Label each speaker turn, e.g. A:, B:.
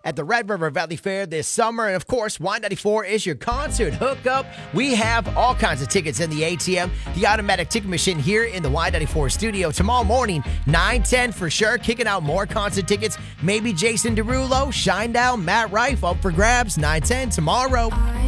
A: at the Red River Valley Fair this summer. And of course, Y94 is your concert hookup. We have all kinds of tickets in the ATM, the automatic ticket machine here in the Y94 studio. Tomorrow morning, 9:10 for sure, kicking out more concert tickets. Maybe Jason Derulo, Shinedown, Matt Rife up for grabs, 9:10 tomorrow.